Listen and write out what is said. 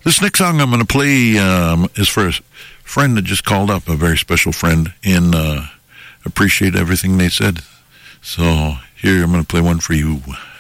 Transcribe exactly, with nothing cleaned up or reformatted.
This next song I'm going to play um, is for a friend that just called up, a very special friend, and uh, appreciate everything they said. So here, I'm going to play one for you.